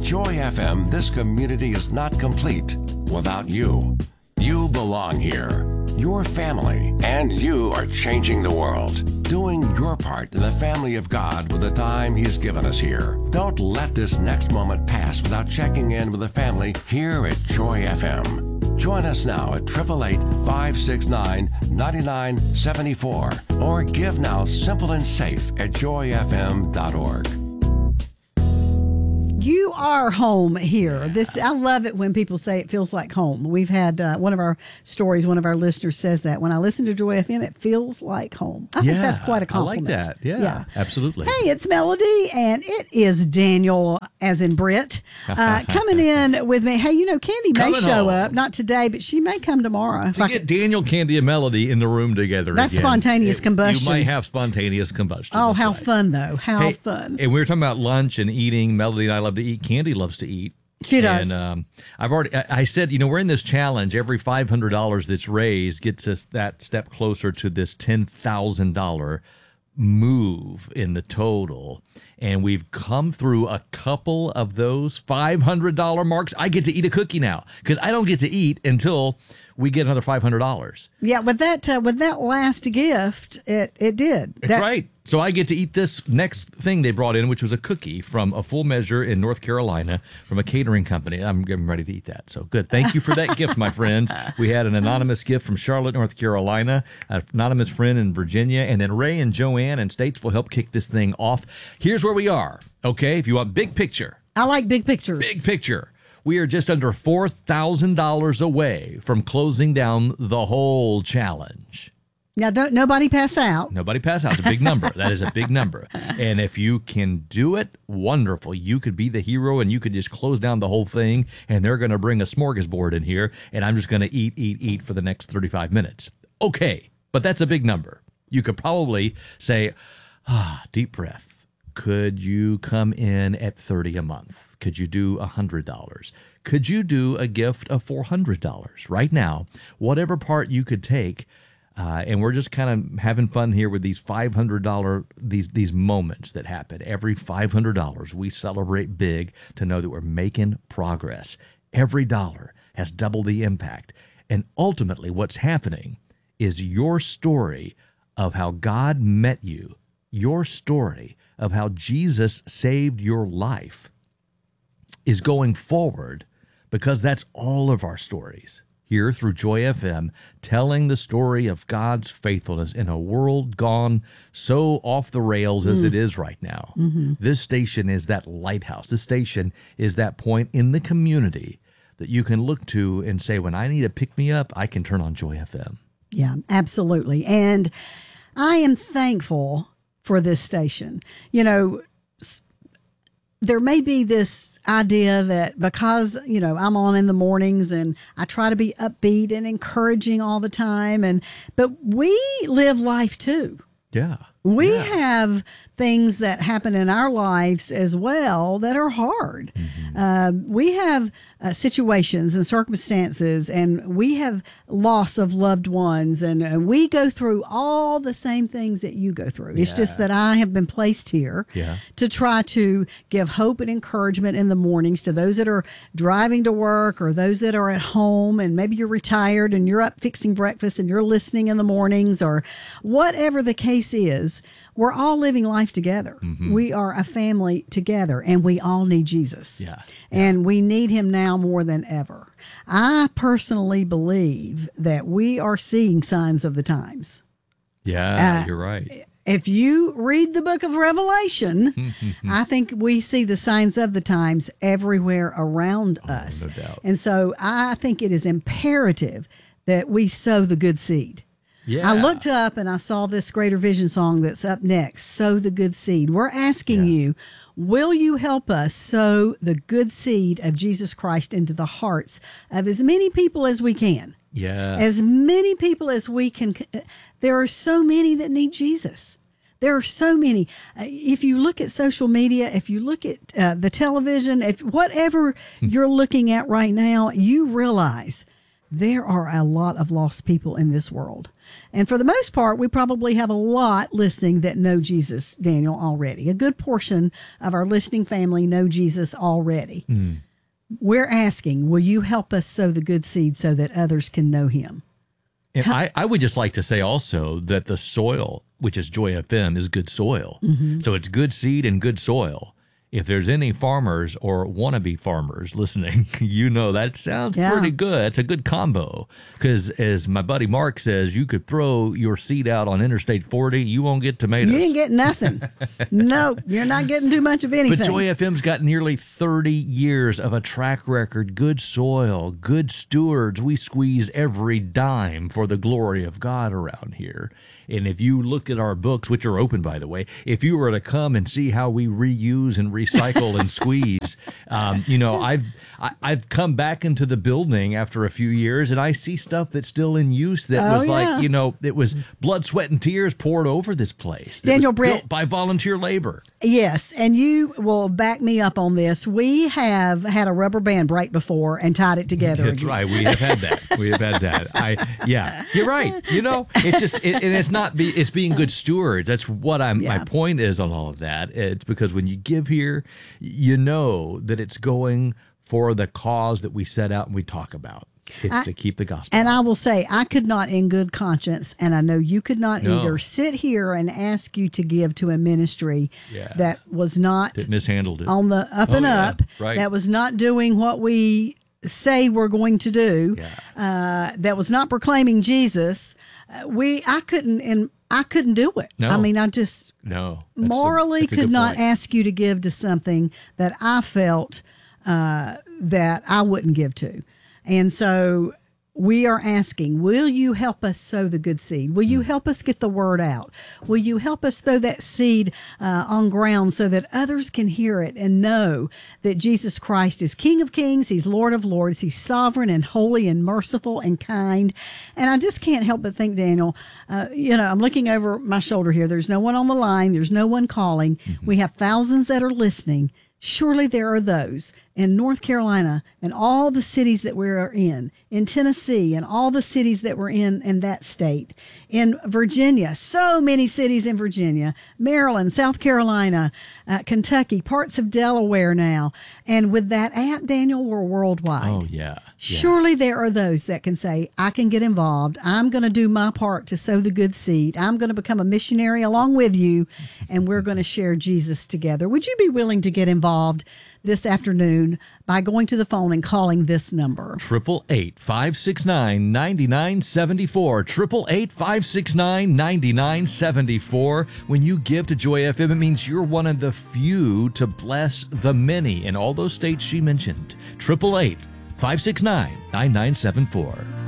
Joy FM, this community is not complete without you. You belong here. Your family. And you are changing the world. Doing your part in the family of God with the time He's given us here. Don't let this next moment pass without checking in with the family here at Joy FM. Join us now at 888-569-9974 or give now simple and safe at joyfm.org. You are home here. I love it when people say it feels like home. We've had one of our stories, one of our listeners says that. When I listen to Joy FM, it feels like home. I think that's quite a compliment. I like that. Yeah, absolutely. Hey, it's Melody, and it is Daniel, as in Britt, coming in with me. Hey, Candy may show up. Not today, but she may come tomorrow. To get Daniel, Candy, and Melody in the room together That's again. Spontaneous combustion. You might have spontaneous combustion. Oh, how fun, though. How fun. And we were talking about lunch and eating. Melody and I love to eat. Candy loves to eat. She does. And I said, we're in this challenge. Every $500 that's raised gets us that step closer to this $10,000 move in the total. And we've come through a couple of those $500 marks. I get to eat a cookie now because I don't get to eat until we get another $500. Yeah, with that last gift, it did. That's right. So I get to eat this next thing they brought in, which was a cookie from A Full Measure in North Carolina from a catering company. I'm getting ready to eat that. So good. Thank you for that gift, my friends. We had an anonymous gift from Charlotte, North Carolina, an anonymous friend in Virginia, and then Ray and Joanne in Statesville helped kick this thing off. Here's where we are, okay? If you want big picture. I like big pictures. Big picture. We are just under $4,000 away from closing down the whole challenge. Now, nobody pass out. Nobody pass out. It's a big number. That is a big number. And if you can do it, wonderful. You could be the hero and you could just close down the whole thing, and they're going to bring a smorgasbord in here, and I'm just going to eat for the next 35 minutes. Okay, but that's a big number. You could probably say, deep breath. Could you come in at $30 a month? Could you do $100? Could you do a gift of $400 right now? Whatever part you could take. And we're just kind of having fun here with these $500, these moments that happen. Every $500, we celebrate big to know that we're making progress. Every dollar has double the impact. And ultimately, what's happening is your story of how God met you, your story of how Jesus saved your life is going forward, because that's all of our stories here through Joy FM, telling the story of God's faithfulness in a world gone so off the rails as it is right now. Mm-hmm. This station is that lighthouse. This station is that point in the community that you can look to and say, when I need a pick-me-up, I can turn on Joy FM. Yeah, absolutely. And I am thankful for this station. There may be this idea that because, I'm on in the mornings and I try to be upbeat and encouraging all the time, but we live life too. Yeah. We have things that happen in our lives as well that are hard. Mm-hmm. We have situations and circumstances, and we have loss of loved ones, and we go through all the same things that you go through. It's just that I have been placed here to try to give hope and encouragement in the mornings to those that are driving to work or those that are at home, and maybe you're retired and you're up fixing breakfast and you're listening in the mornings, or whatever the case is. We're all living life together. Mm-hmm. We are a family together, and we all need Jesus. And we need him now more than ever. I personally believe that we are seeing signs of the times. Yeah, you're right. If you read the book of Revelation, I think we see the signs of the times everywhere around us. No doubt. And so I think it is imperative that we sow the good seed. Yeah. I looked up and I saw this Greater Vision song that's up next, Sow the Good Seed. We're asking you, will you help us sow the good seed of Jesus Christ into the hearts of as many people as we can? Yeah. As many people as we can. There are so many that need Jesus. There are so many. If you look at social media, if you look at the television, if whatever you're looking at right now, you realize there are a lot of lost people in this world. And for the most part, we probably have a lot listening that know Jesus, Daniel, already. A good portion of our listening family know Jesus already. We're asking, will you help us sow the good seed so that others can know him? And I would just like to say also that the soil, which is Joy FM, is good soil. So it's good seed and good soil. If there's any farmers or wannabe farmers listening, you know that sounds pretty good. It's a good combo. Because as my buddy Mark says, you could throw your seed out on Interstate 40, you won't get tomatoes. You ain't getting nothing. No, you're not getting too much of anything. But Joy FM's got nearly 30 years of a track record, good soil, good stewards. We squeeze every dime for the glory of God around here. And if you looked at our books, which are open, by the way, if you were to come and see how we reuse and recycle and squeeze, I've come back into the building after a few years, and I see stuff that's still in use that was like, it was blood, sweat, and tears poured over this place. Daniel Brett, built by volunteer labor. Yes, and you will back me up on this. We have had a rubber band break before and tied it together. That's again. right. We have had that. We have had that. You're right. It's just, and it's it's being good stewards. That's what my point is on all of that. It's because when you give here, you know that it's going for the cause that we set out and we talk about. It's to keep the gospel. And I will say, I could not in good conscience, and I know you could not either, sit here and ask you to give to a ministry that was not that mishandled it on the up and up, right. that was not doing what say we're going to do, that was not proclaiming Jesus. I couldn't do it. No. I mean, I just morally could not ask you to give to something that I felt that I wouldn't give to. And so we are asking, will you help us sow the good seed? Will you help us get the word out? Will you help us throw that seed on ground so that others can hear it and know that Jesus Christ is King of Kings, he's Lord of Lords, he's sovereign and holy and merciful and kind. And I just can't help but think, Daniel, I'm looking over my shoulder here. There's no one on the line. There's no one calling. We have thousands that are listening. Surely there are those in North Carolina and all the cities that we're in Tennessee and all the cities that we're in that state, in Virginia, so many cities in Virginia, Maryland, South Carolina, Kentucky, parts of Delaware now. And with that app, Daniel, we're worldwide. Oh, yeah. Surely there are those that can say, I can get involved. I'm going to do my part to sow the good seed. I'm going to become a missionary along with you, and we're going to share Jesus together. Would you be willing to get involved this afternoon by going to the phone and calling this number? 888-569-9974. 888-569-9974. When you give to Joy FM, it means you're one of the few to bless the many in all those states she mentioned. 888-569-9974.